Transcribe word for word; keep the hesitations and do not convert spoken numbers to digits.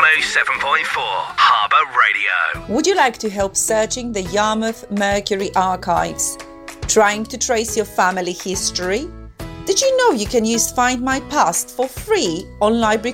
oh seven point four Harbour Radio. Would you like to help searching the Yarmouth Mercury archives? Trying to trace your family history? Did you know you can use Find My Past for free on Library